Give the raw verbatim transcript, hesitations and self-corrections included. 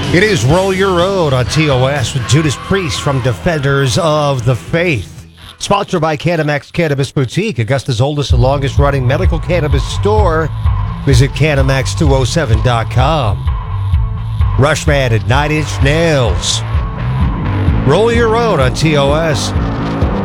It is Roll Your Road on T O S with Judas Priest from Defenders of the Faith. Sponsored by Canamax Cannabis Boutique, Augusta's oldest and longest running medical cannabis store. Visit Canamax two oh seven dot com. Rushman and Nine Inch Nails. Roll Your Road on T O S.